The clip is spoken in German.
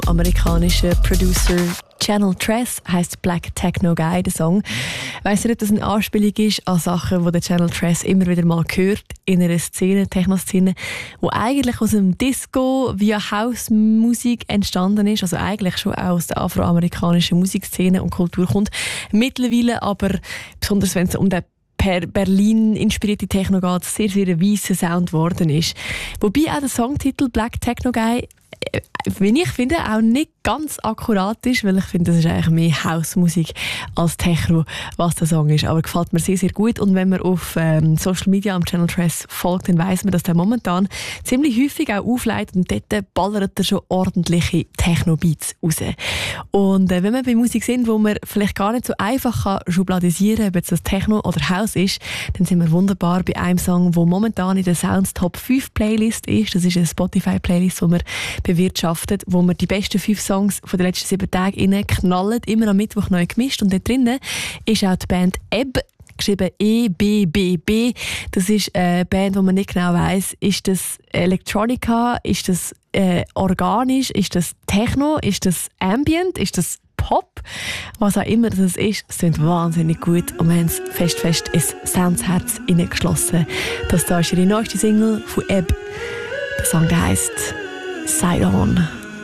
afroamerikanischer Producer Channel Tres heisst Black Techno Guy, der Song. Weiss nicht, ob das eine Anspielung ist an Sachen, die der Channel Tres immer wieder mal hört in einer Szene, Techno-Szene, die eigentlich aus dem Disco via House-Musik entstanden ist, also eigentlich schon aus der afroamerikanischen Musikszene und Kultur kommt. Mittlerweile aber, besonders wenn es um den Berlin inspirierte Techno geht, sehr, sehr ein weisser Sound geworden ist. Wobei auch der Songtitel Black Techno Guy, wie ich finde, auch nicht ganz akkurat ist, weil ich finde, das ist eigentlich mehr House-Musik als Techno, was der Song ist. Aber gefällt mir sehr, sehr gut. Und wenn man auf Social Media am Channel Tres folgt, dann weiss man, dass der momentan ziemlich häufig auch auflegt und dort ballert er schon ordentliche Techno-Beats raus. Und wenn wir bei Musik sind, wo man vielleicht gar nicht so einfach kann schubladisieren, ob jetzt das Techno oder House ist, dann sind wir wunderbar bei einem Song, der momentan in der Sounds Top 5 Playlist ist. Das ist eine Spotify-Playlist, die wir bewirtschaftet, wo wir die besten 5 Songs von den letzten 7 Tagen reinknallen, immer am Mittwoch neu gemischt. Und dort drinnen ist auch die Band Ebb, geschrieben EBBB. Das ist eine Band, wo man nicht genau weiss, ist das Electronica, ist das organisch, ist das Techno, ist das Ambient, ist das Pop, was auch immer das ist. Es klingt wahnsinnig gut und wir haben es fest ins Soundsherz hineingeschlossen. Das da ist ihre neueste Single von Ebb. Der Song heisst Side On.